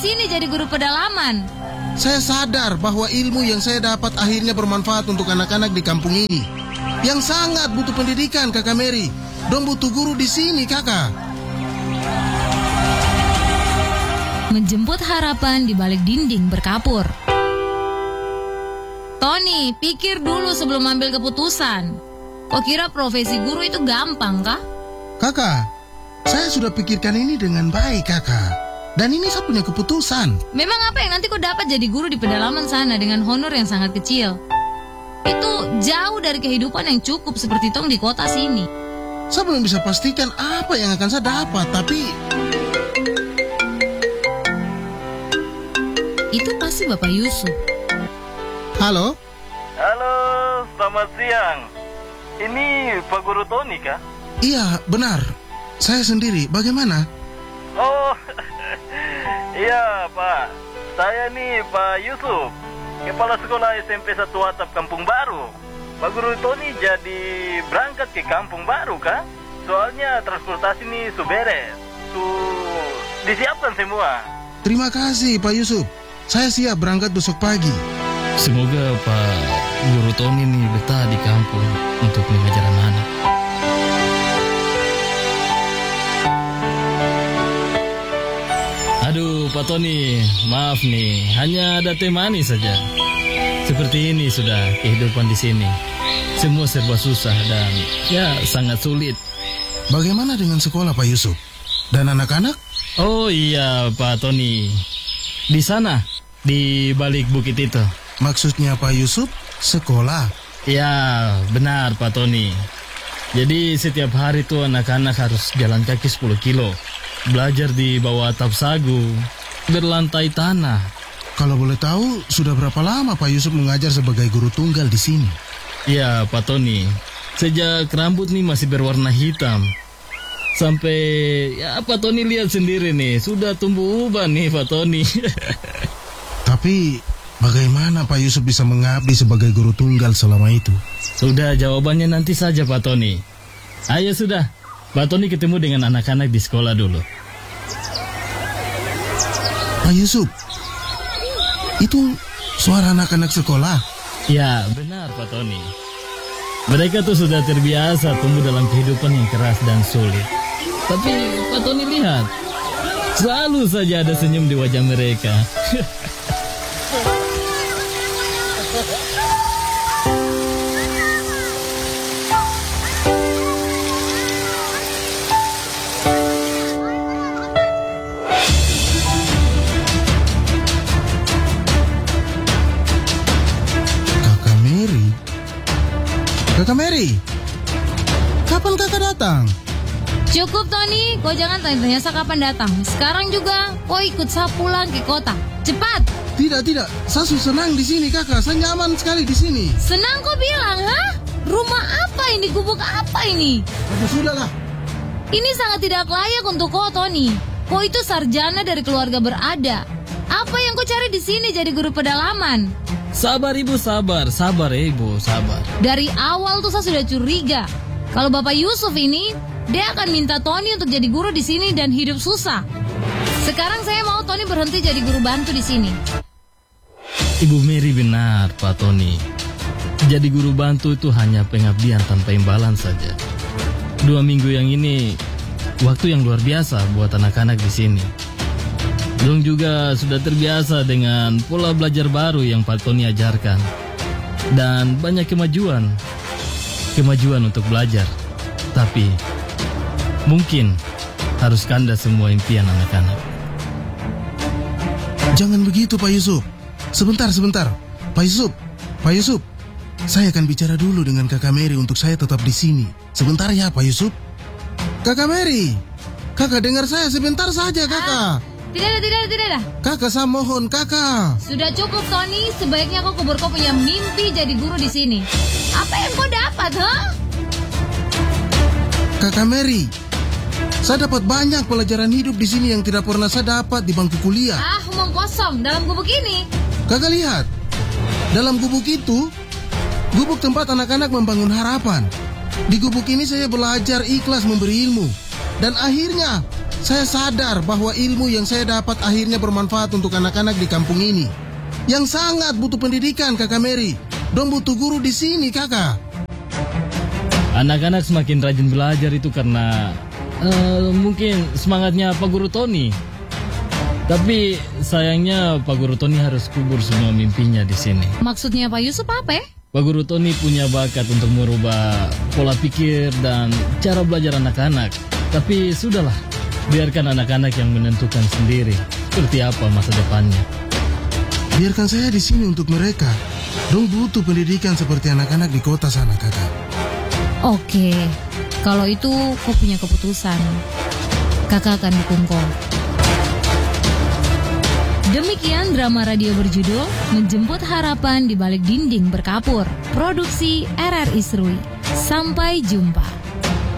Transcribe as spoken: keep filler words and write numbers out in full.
sini jadi guru pedalaman. Saya sadar bahwa ilmu yang saya dapat akhirnya bermanfaat untuk anak-anak di kampung ini yang sangat butuh pendidikan, Kakak Mary. Dong butuh guru di sini, Kakak. Menjemput harapan di balik dinding berkapur. Tony, pikir dulu sebelum ambil keputusan. Kok kira profesi guru itu gampang, kah? Kakak, saya sudah pikirkan ini dengan baik, Kakak. Dan ini saya punya keputusan. Memang apa yang nanti kau dapat jadi guru di pedalaman sana dengan honor yang sangat kecil? Itu jauh dari kehidupan yang cukup seperti tong di kota sini. Saya belum bisa pastikan apa yang akan saya dapat, tapi... Itu pasti Bapak Yusuf. Halo? Halo, selamat siang. Ini Pak Guru Tony, kah? Iya, benar. Saya sendiri. Bagaimana? Oh, iya Pak. Saya nih Pak Yusuf, Kepala Sekolah S M P satu Atap Kampung Baru. Pak Guru Tony jadi berangkat ke Kampung Baru, kah? Soalnya transportasi nih su beres, su disiapkan semua. Terima kasih Pak Yusuf. Saya siap berangkat besok pagi. Semoga Pak Guru Tony nih betah di kampung untuk mengajar anak-anak. Aduh Pak Tony, maaf nih, hanya ada teh manis saja. Seperti ini sudah kehidupan di sini. Semua serba susah dan ya sangat sulit. Bagaimana dengan sekolah Pak Yusuf? Dan anak-anak? Oh iya Pak Tony, di sana, di balik bukit itu. Maksudnya Pak Yusuf, sekolah? Ya benar Pak Tony. Jadi setiap hari tuh anak-anak harus jalan kaki sepuluh kilo. Belajar di bawah atap sagu, berlantai tanah. Kalau boleh tahu, sudah berapa lama Pak Yusuf mengajar sebagai guru tunggal di sini? Ya Pak Tony, sejak rambut nih masih berwarna hitam. Sampai, ya Pak Tony lihat sendiri nih, sudah tumbuh uban nih Pak Tony. Tapi, bagaimana Pak Yusuf bisa mengabdi sebagai guru tunggal selama itu? Sudah, jawabannya nanti saja Pak Tony. Ayo sudah, Pak Tony ketemu dengan anak-anak di sekolah dulu. Pak Yusuf, itu suara anak-anak sekolah? Ya, benar Pak Tony. Mereka tuh sudah terbiasa tumbuh dalam kehidupan yang keras dan sulit. Tapi Pak Tony lihat, selalu saja ada senyum di wajah mereka. Kakak Mary, kapan kakak datang? Cukup Tony, kau jangan tanya-tanya saya kapan datang. Sekarang juga kau ikut saya pulang ke kota. Cepat. Tidak, tidak. Saya senang di sini kakak. Saya nyaman sekali di sini. Senang kau bilang, ha? Rumah apa ini? Gubuk apa ini? Aduh, sudahlah. Ini sangat tidak layak untuk kau Tony. Kau itu sarjana dari keluarga berada. Apa yang kau cari di sini jadi guru pedalaman? Sabar ibu, sabar, sabar ibu, sabar. Dari awal tuh saya sudah curiga. Kalau Bapak Yusuf ini, dia akan minta Tony untuk jadi guru di sini dan hidup susah. Sekarang saya mau Tony berhenti jadi guru bantu di sini. Ibu Mary benar, Pak Tony. Jadi guru bantu itu hanya pengabdian tanpa imbalan saja. Dua minggu yang ini, waktu yang luar biasa buat anak-anak di sini. Dong juga sudah terbiasa dengan pola belajar baru yang Pak Tony ajarkan. Dan banyak kemajuan. Kemajuan untuk belajar. Tapi mungkin harus kandas semua impian anak-anak. Jangan begitu Pak Yusuf. Sebentar, sebentar. Pak Yusuf, Pak Yusuf. Saya akan bicara dulu dengan Kakak Mary untuk saya tetap di sini. Sebentar ya Pak Yusuf. Kakak Mary, kakak dengar saya sebentar saja kakak. Tidak ada, tidak ada, tidak ada. Kakak, saya mohon, kakak. Sudah cukup, Tony. Sebaiknya kau kubur kau punya mimpi jadi guru di sini. Apa yang kau dapat, ha? Kakak Mary, saya dapat banyak pelajaran hidup di sini yang tidak pernah saya dapat di bangku kuliah. Ah, omong kosong dalam gubuk ini. Kakak lihat, dalam gubuk itu, gubuk tempat anak-anak membangun harapan. Di gubuk ini saya belajar ikhlas memberi ilmu. Dan akhirnya, Saya sadar bahwa ilmu yang saya dapat akhirnya bermanfaat untuk anak-anak di kampung ini, yang sangat butuh pendidikan, Kakak Mary. Dong butuh guru di sini, Kakak. Anak-anak semakin rajin belajar itu karena uh, mungkin semangatnya Pak Guru Tony. Tapi sayangnya Pak Guru Tony harus kubur semua mimpinya di sini. Maksudnya Pak Yusuf apa ya? Pak Guru Tony punya bakat untuk merubah pola pikir dan cara belajar anak-anak. Tapi sudahlah, biarkan anak-anak yang menentukan sendiri seperti apa masa depannya. Biarkan saya di sini untuk mereka. Dong butuh pendidikan seperti anak-anak di kota sana, Kakak. Oke, kalau itu kau punya keputusan. Kakak akan dukung kau. Demikian drama radio berjudul Menjemput Harapan di Balik Dinding Berkapur. Produksi R R I Serui. Sampai jumpa.